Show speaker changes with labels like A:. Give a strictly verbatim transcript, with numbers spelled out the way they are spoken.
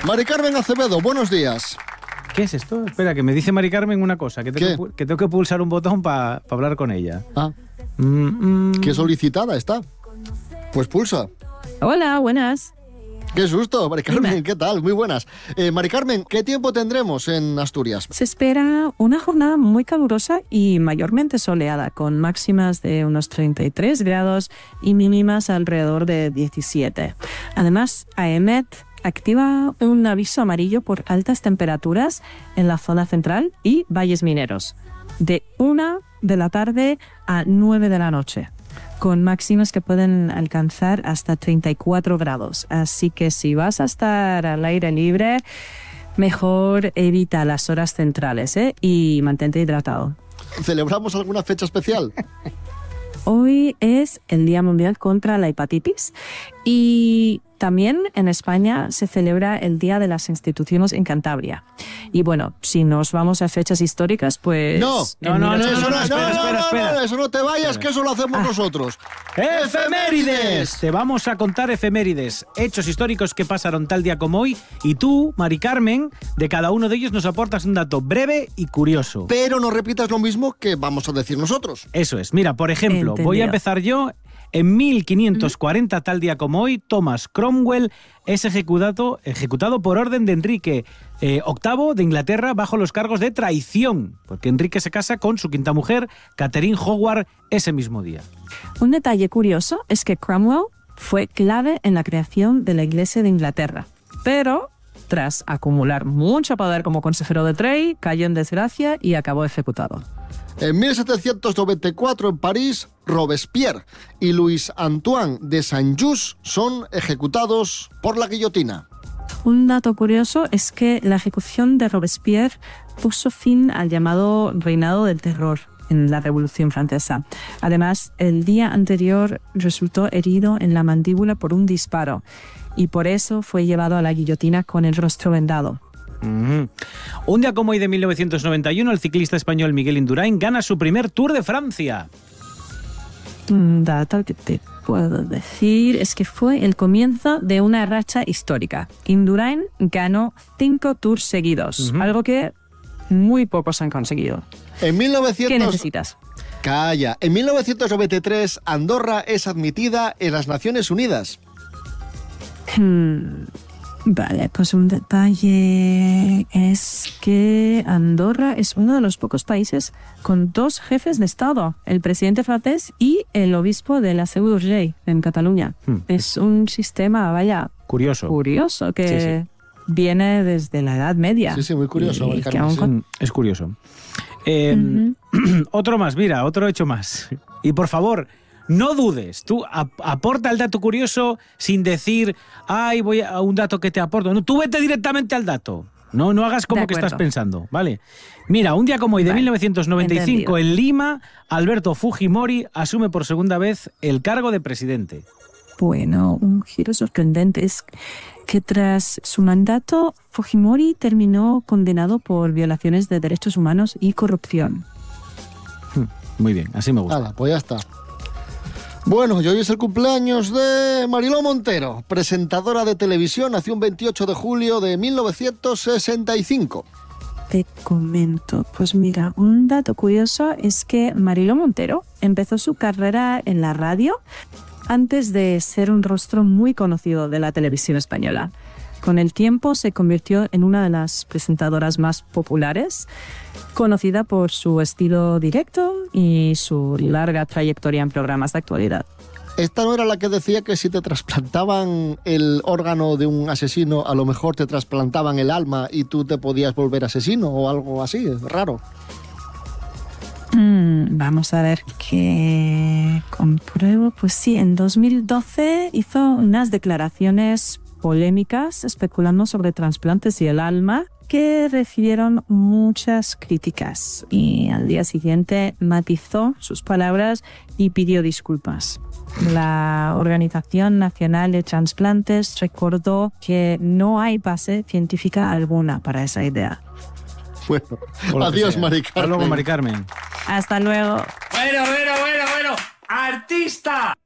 A: Mari Carmen Acevedo, buenos días.
B: ¿Qué es esto? Espera, que me dice Mari Carmen una cosa, que tengo, que, que, tengo que pulsar un botón para pa hablar con ella.
A: Ah,
B: mm, mm.
A: qué solicitada está. Pues pulsa.
C: Hola, buenas.
A: Qué susto, Mari Carmen,
C: Dime.
A: ¿qué tal? Muy buenas. Eh, Mari Carmen, ¿qué tiempo tendremos en Asturias?
C: Se espera una jornada muy calurosa y mayormente soleada, con máximas de unos treinta y tres grados y mínimas alrededor de diecisiete. Además, AEMET activa un aviso amarillo por altas temperaturas en la zona central y valles mineros, de una de la tarde a nueve de la noche, con máximas que pueden alcanzar hasta treinta y cuatro grados. Así que si vas a estar al aire libre, mejor evita las horas centrales, ¿eh? Y mantente hidratado.
A: ¿Celebramos alguna fecha especial?
C: Hoy es el Día Mundial contra la Hepatitis y también en España se celebra el Día de las Instituciones en Cantabria. Y bueno, si nos vamos a fechas históricas, pues...
A: No,
B: no, no, no,
A: eso no,
B: no, espera,
A: no,
B: espera,
A: no,
B: espera.
A: no, eso no te vayas,
B: Espera.
A: que eso lo hacemos
C: Ah.
A: nosotros.
B: ¡Efemérides! Te vamos a contar efemérides, hechos históricos que pasaron tal día como hoy, y tú, Mari Carmen, de cada uno de ellos nos aportas un dato breve y curioso.
A: Pero no repitas lo mismo que vamos a decir nosotros.
B: Eso es. Mira, por ejemplo,
C: Entendido.
B: voy a empezar yo. En mil quinientos cuarenta, tal día como hoy, Thomas Cromwell es ejecutado, ejecutado por orden de Enrique eh, octavo de Inglaterra bajo los cargos de traición, porque Enrique se casa con su quinta mujer, Catherine Howard, ese mismo día.
C: Un detalle curioso es que Cromwell fue clave en la creación de la Iglesia de Inglaterra, pero tras acumular mucho poder como consejero de rey, cayó en desgracia y acabó ejecutado.
A: En mil setecientos noventa y cuatro, en París, Robespierre y Louis Antoine de Saint-Just son ejecutados por la guillotina.
C: Un dato curioso es que la ejecución de Robespierre puso fin al llamado reinado del terror en la Revolución Francesa. Además, el día anterior resultó herido en la mandíbula por un disparo y por eso fue llevado a la guillotina con el rostro vendado.
B: Mm-hmm. Un día como hoy de mil novecientos noventa y uno, el ciclista español Miguel Indurain gana su primer Tour de Francia.
C: Un dato que te puedo decir es que fue el comienzo de una racha histórica. Indurain ganó cinco tours seguidos,
B: Uh-huh.
C: algo que muy pocos han conseguido.
A: En mil novecientos...
C: ¿Qué necesitas?
A: Calla. En mil novecientos noventa y tres, Andorra es admitida en las Naciones Unidas.
C: Hmm, Vale, pues un detalle es que Andorra es uno de los pocos países con dos jefes de Estado, el presidente francés y el obispo de la Seu d'Urgell, en Cataluña.
B: Hmm.
C: Es un sistema, vaya,
B: Curioso.
C: curioso que
B: Sí, sí.
C: viene desde la Edad Media.
A: Sí, sí, muy curioso,
C: Y
A: Mari
C: que
A: Carmen,
C: aún
A: sí.
C: con-
B: Mm, Es curioso. Eh, Otro más, mira, otro hecho más. Y por favor, no dudes. Tú ap- aporta el dato curioso sin decir, ay, voy a un dato que te aporto. No, tú vete directamente al dato. No, no hagas como
C: De
B: que
C: acuerdo.
B: estás pensando, ¿vale? Mira, un día como hoy de
C: Vale,
B: mil novecientos noventa y cinco,
C: entendido.
B: en Lima, Alberto Fujimori asume por segunda vez el cargo de presidente.
C: Bueno, un giro sorprendente es que tras su mandato, Fujimori terminó condenado por violaciones de derechos humanos y corrupción.
B: Muy bien, así me gusta.
A: Hala, pues ya está. Bueno, y hoy es el cumpleaños de Mariló Montero, presentadora de televisión, nació un veintiocho de julio de mil novecientos sesenta y cinco.
C: Te comento, pues mira, un dato curioso es que Mariló Montero empezó su carrera en la radio antes de ser un rostro muy conocido de la televisión española. Con el tiempo se convirtió en una de las presentadoras más populares, conocida por su estilo directo y su larga trayectoria en programas de actualidad.
A: ¿Esta no era la que decía que si te trasplantaban el órgano de un asesino, a lo mejor te trasplantaban el alma y tú te podías volver asesino o algo así? Raro.
C: Mm, vamos a ver qué compruebo. Pues sí, en dos mil doce hizo unas declaraciones polémicas especulando sobre trasplantes y el alma que recibieron muchas críticas. Y al día siguiente matizó sus palabras y pidió disculpas. La Organización Nacional de Transplantes recordó que no hay base científica alguna para esa idea.
A: Bueno,
B: O lo que
A: adiós,
B: sea.
A: Mari
B: Hasta luego,
A: Carmen.
B: Mari Carmen.
C: Hasta luego.
D: Bueno, bueno, bueno, bueno. ¡Artista!